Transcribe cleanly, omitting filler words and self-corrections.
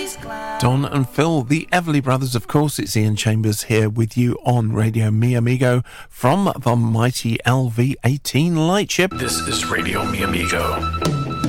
Don and Phil, the Everly Brothers, of course. It's Ian Chambers here with you on Radio Mi Amigo from the mighty LV-18 lightship. This is Radio Mi Amigo.